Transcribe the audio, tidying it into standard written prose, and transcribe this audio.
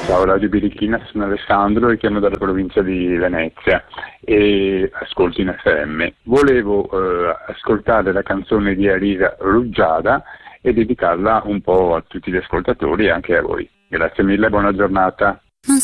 Ciao Radio Birichina, sono Alessandro e chiamo dalla provincia di Venezia e ascolto in FM. Volevo ascoltare la canzone di Arisa Ruggiada e dedicarla un po' a tutti gli ascoltatori e anche a voi. Grazie mille, buona giornata.